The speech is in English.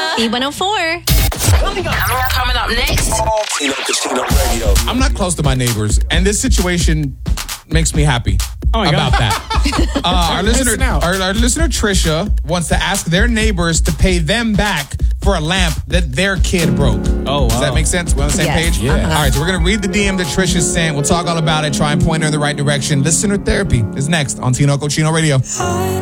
B104. Coming up next. Tino Casino Radio. I'm not close to my neighbors, and this situation makes me happy about that. Our listener Trisha wants to ask their neighbors to pay them back for a lamp that their kid broke. Oh, wow. Does that make sense? We're on the same page? Yeah. All right, so we're going to read the DM that Trisha sent. We'll talk all about it, try and point her in the right direction. Listener therapy is next on Tino Cochino Radio.